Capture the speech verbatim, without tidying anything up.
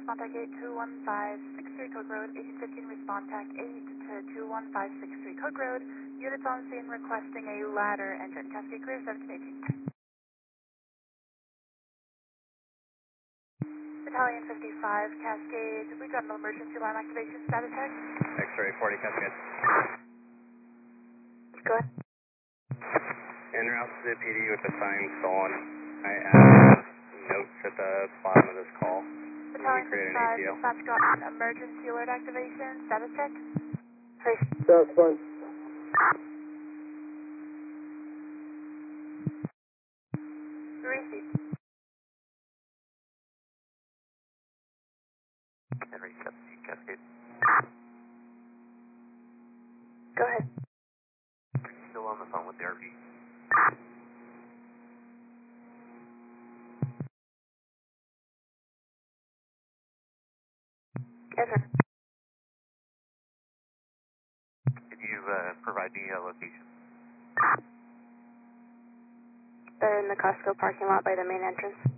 Response Tech eight two one five six three Code Road, eighteen fifteen Response Tech eight to two one five six three Code Road. Units on scene requesting a ladder engine. Cascade clear, seventeen eighteen. Battalion fifty-five, Cascade. We got an emergency line activation status check. X-ray forty, Cascade. Go ahead. En route to the P D with the sign stolen. I added notes at the bottom of this call. Battalion create an fifty-five, A T O. dispatch got an emergency alert activation status check. Hey. That's fine. Received. Henry seventeen, Cascade. Go ahead. Still on the phone with the R V. Yes, sir. Could you uh, provide me a location? They're in the Costco parking lot by the main entrance.